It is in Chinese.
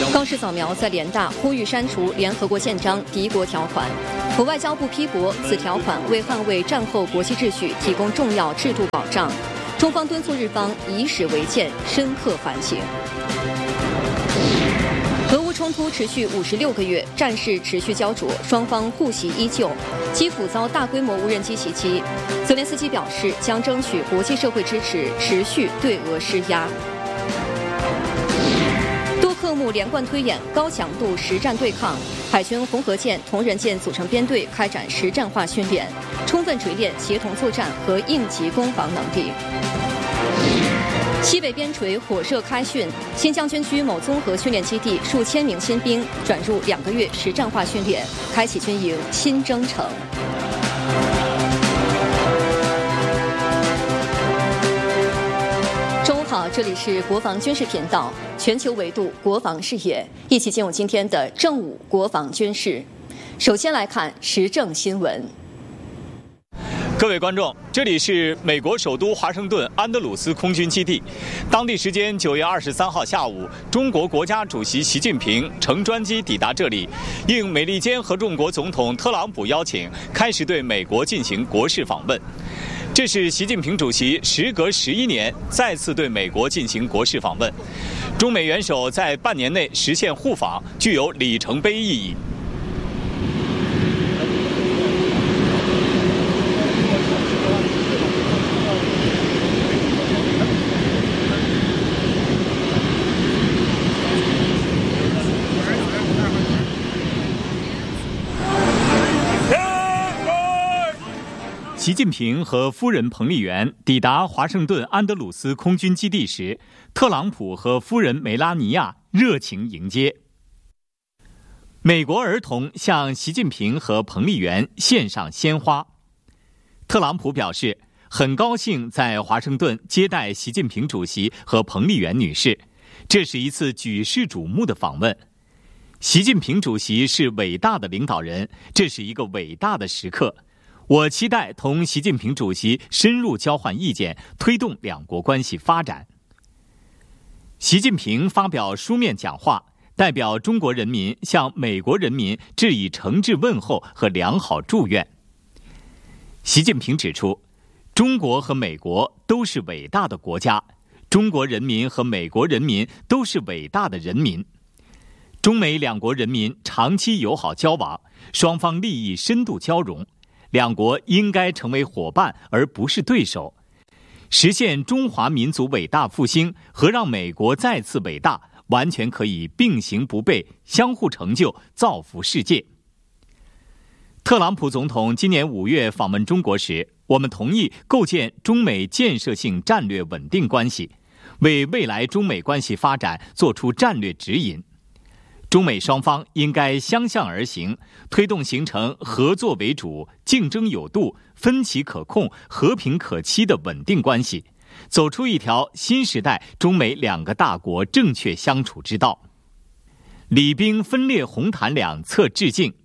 高市扫描在联大呼吁删除联合国宪章敌国条款，国外交部批驳此条款为捍卫战后国际秩序提供重要制度保障，中方敦促日方以史为鉴，深刻反省。俄乌冲突持续56个月，战事持续焦灼，双方互袭依旧。基辅遭大规模无人机袭击，泽连斯基表示将争取国际社会支持，持续对俄施压。多科目连贯推演，高强度实战对抗，海军红河舰、同仁舰组成编队开展实战化训练，充分锤炼协同作战和应急攻防能力。西北边陲火热开训，新疆军区某综合训练基地数千名新兵转入2个月实战化训练，开启军营新征程。中午好，这里是国防军事频道，全球维度国防视野，一起进入今天的正午国防军事。首先来看时政新闻。 各位观众，这里是美国首都华盛顿安德鲁斯空军基地。当地时间9月23号下午，中国国家主席习近平乘专机抵达这里，应美利坚合众国总统特朗普邀请，开始对美国进行国事访问。这是习近平主席时隔11年再次对美国进行国事访问。中美元首在半年内实现互访，具有里程碑意义。习近平和夫人彭丽媛抵达华盛顿安德鲁斯空军基地时，特朗普和夫人梅拉尼亚热情迎接。美国儿童向习近平和彭丽媛献上鲜花。特朗普表示，很高兴在华盛顿接待习近平主席和彭丽媛女士，这是一次举世瞩目的访问。习近平主席是伟大的领导人，这是一个伟大的时刻。我期待同习近平主席深入交换意见，推动两国关系发展。习近平发表书面讲话，代表中国人民向美国人民致以诚挚问候和良好祝愿。习近平指出，中国和美国都是伟大的国家，中国人民和美国人民都是伟大的人民。中美两国人民长期友好交往，双方利益深度交融。两国应该成为伙伴而不是对手，实现中华民族伟大复兴和让美国再次伟大，完全可以并行不悖，相互成就，造福世界。特朗普总统今年5月访问中国时，我们同意构建中美建设性战略稳定关系，为未来中美关系发展做出战略指引。中美双方应该相向而行，推动形成合作为主、竞争有度、分歧可控、和平可期的稳定关系，走出一条新时代中美两个大国正确相处之道。礼兵分列红毯两侧致敬。